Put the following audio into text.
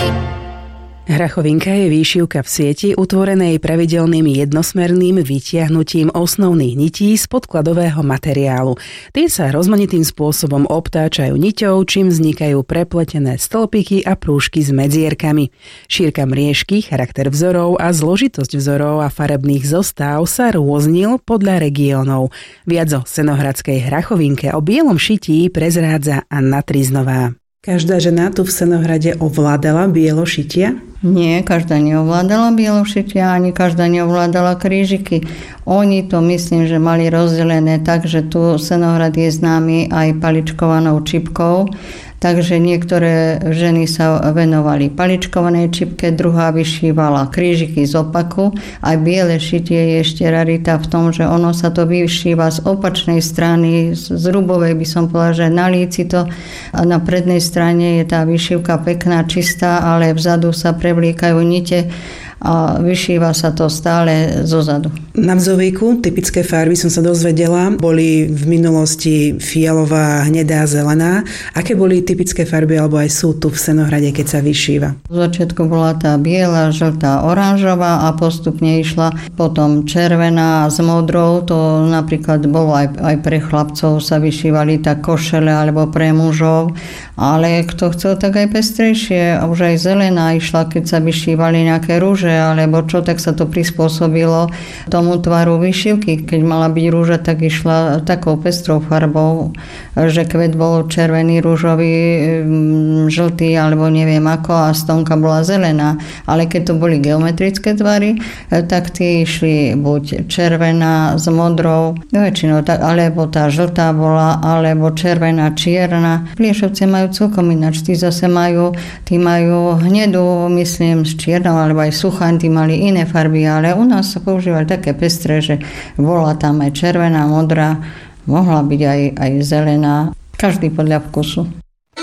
Hrachovinka je výšivka v sieti utvorenej pravidelným jednosmerným vytiahnutím osnovných nití z podkladového materiálu. Tie sa rozmanitým spôsobom obtáčajú niťou, čím vznikajú prepletené stĺpiky a prúžky s medzierkami. Šírka mriežky, charakter vzorov a zložitosť vzorov a farebných zostáv sa rôznil podľa regiónov. Viac o senohradskej hrachovinke o bielom šití prezrádza Anna Triznová. Každá žena tu v Senohrade ovládala bielo šitie? Nie, každá neovládala bielošitia, ani každá neovládala krížiky. Oni to myslím, že mali rozdelené tak, že tu Senohrad je známy aj paličkovanou čipkou, takže niektoré ženy sa venovali paličkovanej čipke, druhá vyšívala krížiky z opaku. Aj biele šitie je ešte rarita v tom, že ono sa to vyšíva z opačnej strany, z rubovej by som povedala, že na líci to a na prednej strane je tá vyšívka pekná, čistá, ale vzadu sa prevliekajú nite a vyšíva sa to stále zozadu. Na vzovíku typické farby som sa dozvedela, boli v minulosti fialová, hnedá, zelená. Aké boli typické farby, alebo aj sú tu v Senohrade, keď sa vyšíva? V začiatku bola tá biela, žltá, oranžová a postupne išla potom červená s modrou. To napríklad bolo aj pre chlapcov sa vyšívali tak košele alebo pre mužov, ale kto chcel tak aj pestrejšie. A už aj zelená išla, keď sa vyšívali nejaké rúže alebo čo, tak sa to prispôsobilo tomu tvaru vyšívky. Keď mala byť rúža, tak išla takou pestrou farbou, že kvet bol červený, rúžový, žltý alebo neviem ako a stonka bola zelená. Ale keď to boli geometrické tvary, tak tie išli buď červená s modrou, väčšinou, alebo tá žltá bola, alebo červená, čierna. Pliešovce majú celkom ináč. Tí zase majú hnedú, myslím, s čiernou, alebo aj suchá, tí mali iné farby, ale u nás sa používali také pestré, že bola tam aj červená, modrá, mohla byť aj zelená, každý podľa vkusu.